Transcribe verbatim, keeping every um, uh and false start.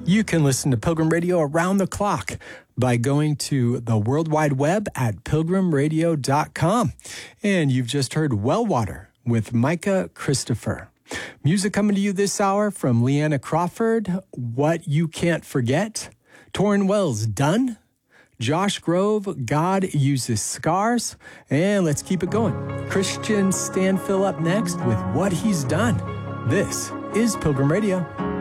You can listen to Pilgrim Radio around the clock by going to the World Wide Web at pilgrim radio dot com. And you've just heard Wellwater with Micah Christopher. Music coming to you this hour from Leanna Crawford, What You Can't Forget. Torrin Wells, Done. Josh Grove, God Uses Scars. And let's keep it going. Christian Stanfill up next with What He's Done. This is Pilgrim Radio.